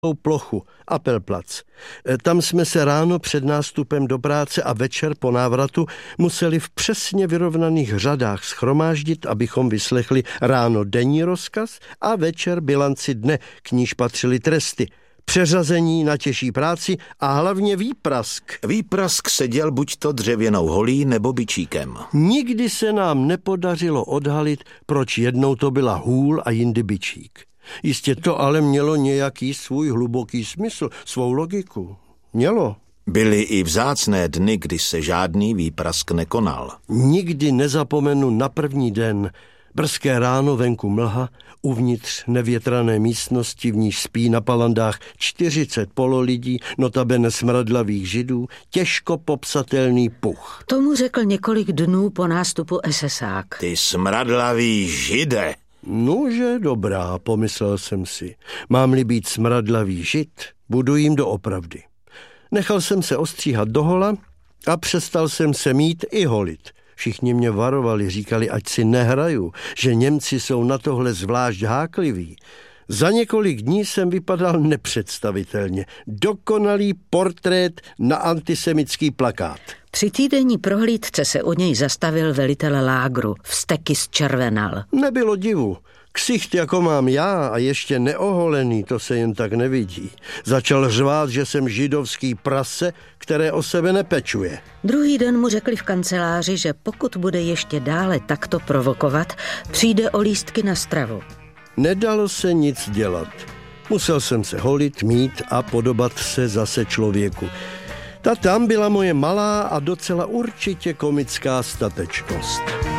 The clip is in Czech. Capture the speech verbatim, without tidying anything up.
plochu, Appelplatz. Tam jsme se ráno před nástupem do práce a večer po návratu museli v přesně vyrovnaných řadách shromáždit, abychom vyslechli ráno denní rozkaz a večer bilanci dne, k níž patřily tresty, přeřazení na těžší práci a hlavně výprask. Výprask seděl buď to dřevěnou holí nebo bičíkem. Nikdy se nám nepodařilo odhalit, proč jednou to byla hůl a jindy bičík. Jistě to ale mělo nějaký svůj hluboký smysl, svou logiku. Mělo. Byly i vzácné dny, kdy se žádný výprask nekonal. Nikdy nezapomenu na první den. Brzké ráno, venku mlha, uvnitř nevětrané místnosti, v níž spí na palandách čtyřicet pololidí, notabene smradlavých židů, těžko popsatelný puch. Tomu řekl několik dnů po nástupu esesák. Ty smradlavý žide! Nože dobrá, pomyslel jsem si. Mám-li být smradlavý žid, budu jim doopravdy. Nechal jsem se ostříhat dohola a přestal jsem se mít i holit. Všichni mě varovali, říkali, ať si nehraju, že Němci jsou na tohle zvlášť hákliví. Za několik dní jsem vypadal nepředstavitelně. Dokonalý portrét na antisemický plakát. Při týdenní prohlídce se u něj zastavil velitel lágru. Vzteky zčervenal. Nebylo divu. Ksicht, jako mám já a ještě neoholený, to se jen tak nevidí. Začal řvát, že jsem židovský prase, které o sebe nepečuje. Druhý den mu řekli v kanceláři, že pokud bude ještě dále takto provokovat, přijde o lístky na stravu. Nedalo se nic dělat. Musel jsem se holit, mít a podobat se zase člověku. Ta tam byla moje malá a docela určitě komická statečnost.